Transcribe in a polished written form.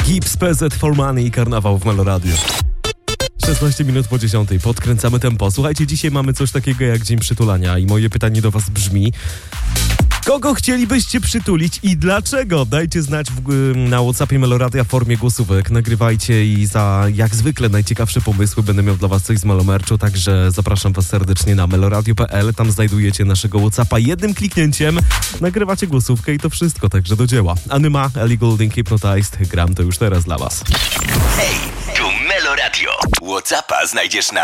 Gibbs, PZ for Money i Karnawał w Meloradio. 16 minut po 10. Podkręcamy tempo. Słuchajcie, dzisiaj mamy coś takiego jak Dzień Przytulania i moje pytanie do was brzmi: kogo chcielibyście przytulić i dlaczego? Dajcie znać na WhatsAppie Meloradia w formie głosówek. Nagrywajcie i jak zwykle najciekawsze pomysły. Będę miał dla was coś z Melomerczu, także zapraszam was serdecznie na meloradio.pl. Tam znajdujecie naszego WhatsAppa. Jednym kliknięciem nagrywacie głosówkę i to wszystko, także do dzieła. Anyma, Ellie Goulding, Hypnotized. Gram to już teraz dla was. Hej, tu Meloradio. WhatsAppa znajdziesz na